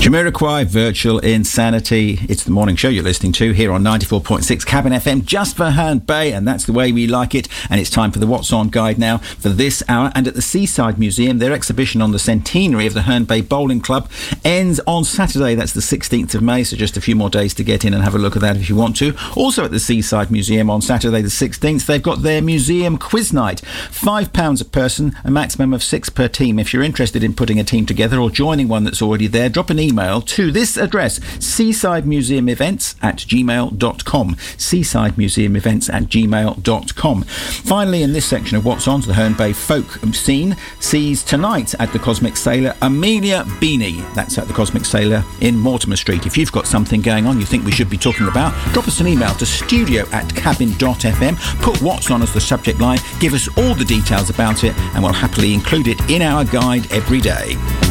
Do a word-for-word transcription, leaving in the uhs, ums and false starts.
Jamiroquai, Virtual Insanity. It's the morning show you're listening to here on ninety-four point six Cabin F M, just for Herne Bay, and that's the way we like it. And it's time for the What's On guide now for this hour. And at the Seaside Museum, their exhibition on the centenary of the Herne Bay Bowling Club ends on Saturday. That's the sixteenth of May, so just a few more days to get in and have a look at that if you want to. Also at the Seaside Museum on Saturday the sixteenth, they've got their museum quiz night. Five pounds a person, a maximum of six per team. If you're interested in putting a team together or joining one that's already there, drop an email to this address, seaside museum events at gmail dot com. seaside museum events at gmail dot com. Finally, in this section of What's On, the Herne Bay folk scene sees tonight at the Cosmic Sailor Amelia Beanie. That's at the Cosmic Sailor in Mortimer Street. If you've got something going on you think we should be talking about, drop us an email to studio at cabin dot f m. Put What's On as the subject line, give us all the details about it, and we'll happily include it in our guide every day.